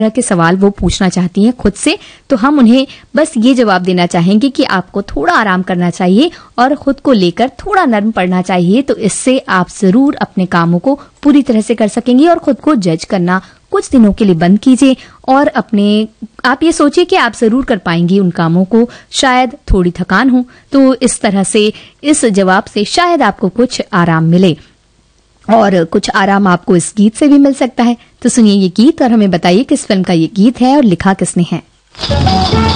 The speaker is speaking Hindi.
के सवाल वो पूछना चाहती हैं खुद से, तो हम उन्हें बस ये जवाब देना चाहेंगे कि आपको थोड़ा आराम करना चाहिए और खुद को लेकर थोड़ा नर्म पड़ना चाहिए। तो इससे आप जरूर अपने कामों को पूरी तरह से कर सकेंगे और खुद को जज करना कुछ दिनों के लिए बंद कीजिए और आप ये सोचिए कि आप जरूर कर पाएंगी उन कामों को, शायद थोड़ी थकान हो। तो इस तरह से इस जवाब से शायद आपको कुछ आराम मिले और कुछ आराम आपको इस गीत से भी मिल सकता है। तो सुनिए ये गीत और हमें बताइए किस फिल्म का ये गीत है और लिखा किसने है।